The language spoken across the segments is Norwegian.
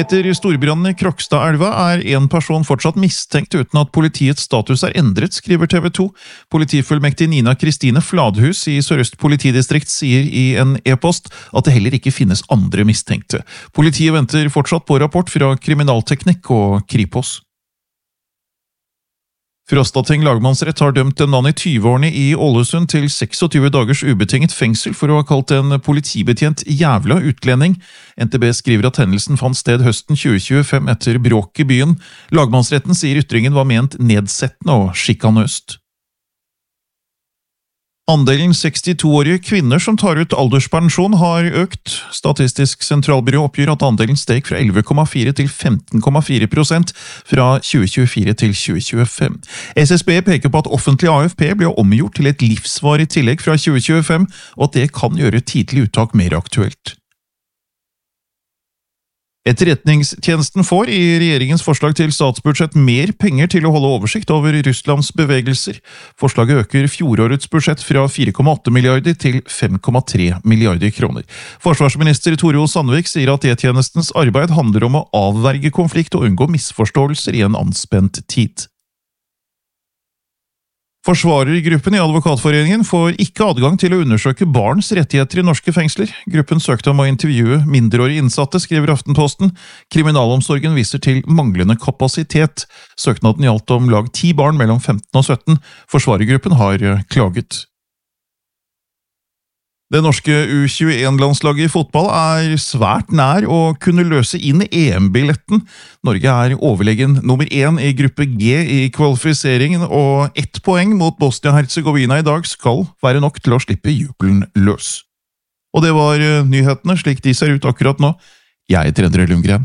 Etter storbrannen i Krokstadelva en person fortsatt mistenkt uten at politiets status endret, skriver TV 2. Politifullmektig Nina Kristine Fladhus i Sør-Øst politidistrikt sier i en e-post at det heller ikke finnes andre mistenkte. Politiet venter fortsatt på rapport fra Kriminalteknikk og Kripos. Frostating lagmannsrett har dømt en mann i 20-årene i Ålesund til 26 dagers ubetinget fengsel for å ha kalt en politibetjent jævla utlending. NTB skriver at hendelsen fant sted høsten 2025 etter bråk i byen. Lagmannsretten sier ytringen var ment nedsettende og sjikanøst. Andelen 62-årige kvinner som tar ut alderspensjon har økt. Statistisk sentralbyrå oppgir at andelen steg fra 11,4 til 15,4% fra 2024 til 2025. SSB peker på at offentlig AFP ble omgjort til et livsvarig tillegg fra 2025, og at det kan gjøre tidlig uttak mer aktuelt. Etterretningstjenesten får i regjeringens forslag til statsbudsjett mer penger til å holde oversikt over Russlands bevegelser. Forslaget øker fjorårets budsjett fra 4,8 milliarder til 5,3 milliarder kroner. Forsvarsminister Tore O. Sandvik sier at E-tjenestens arbeid handler om å avverge konflikt og unngå misforståelser i en anspent tid. Forsvarergruppen i Advokatforeningen får ikke adgang til å undersøke barns rettigheter i norske fengsler. Gruppen søkte om å intervjue mindreårige innsatte, skriver Aftenposten. Kriminalomsorgen viser til manglende kapasitet. Søknaden gjaldt om lag 10 barn mellom 15 og 17. Forsvarergruppen har klaget. Det norske U21-landslaget i fotball svært nær å kunne løse inn EM-billetten. Norge overlegen nummer 1 i gruppe G i kvalifiseringen, og 1 poeng mot Bosnia-Herzegovina i dag skal være nok til å slippe jubelen løs. Og det var nyhetene slik de ser ut akkurat nå. Jeg heter Endre Lundgren.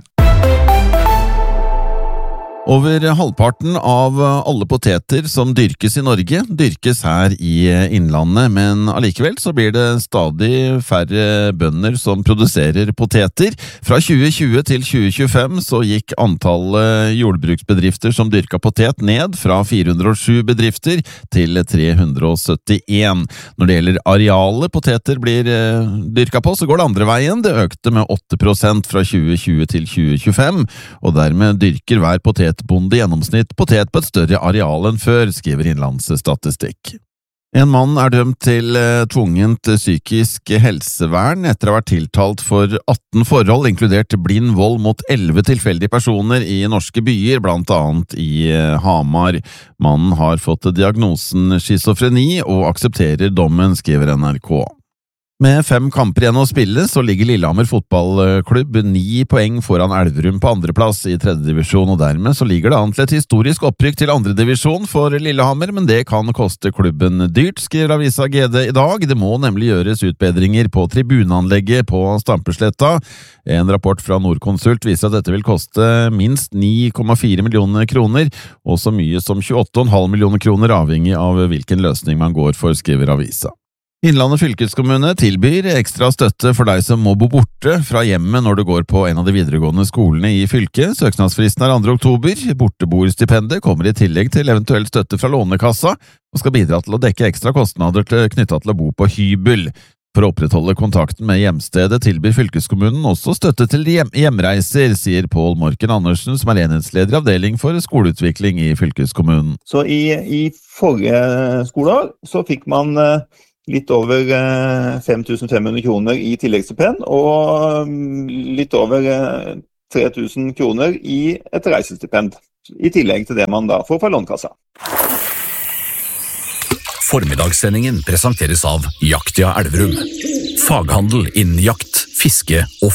Over halvparten av alle poteter som dyrkes i Norge, dyrkes her i innlandet, men allikevel så blir det stadig færre bønder som produserer poteter. Fra 2020 til 2025 så gikk antallet jordbruksbedrifter som dyrka potet ned fra 407 bedrifter til 371. Når det gjelder arealet poteter blir dyrka på, så går det andre veien. Det økte med 8% fra 2020 til 2025, og dermed dyrker hver potetbonde i gjennomsnitt potet på et større areal enn før, skriver Innlandsstatistikk. En mann dømt til tvungent psykisk helsevern etter å ha vært tiltalt for 18 forhold, inkludert blind vold mot 11 tilfeldige personer i norske byer, blant annet i Hamar. Mannen har fått diagnosen schizofreni og aksepterer dommen, skriver NRK. Med 5 kamper igjen å spille, så ligger Lillehammer fotballklubb 9 poeng foran Elverum på andreplass i 3. divisjon, og dermed så ligger det an til et historisk opprykk til 2. divisjon for Lillehammer, men det kan koste klubben dyrt, skriver avisa GD i dag. Det må nemlig gjøres utbedringer på tribuneanlegget på Stampesletta. En rapport fra Nordkonsult viser at dette vil koste minst 9,4 millioner kroner, og så mye som 28,5 millioner kroner avhengig av hvilken løsning man går for, skriver avisa. Innlandet fylkeskommune tilbyr ekstra støtte for deg som må bo borte fra hjemmet når du går på en av de videregående skolene i fylket. Søknadsfristen 2. oktober. Borteboerstipendet kommer i tillegg til eventuell støtte fra Lånekassa og skal bidra til å dekke ekstra kostnader knyttet til å bo på hybel. For å opprettholde kontakten med hjemstedet tilbyr fylkeskommunen også støtte til hjemreiser, sier Pål Morken Andersen, som enhetsleder i avdeling for skoleutvikling i fylkeskommunen. Så i forrige skoleår så fikk man litt over 5.500 kroner i tilleggsstipend, og litt over 3.000 kroner i et reisestipend, i tillegg til det man da får fra Lånekassa. Formiddagssendingen presenteres av Jaktia Elverum. Faghandel innen jakt, fiske og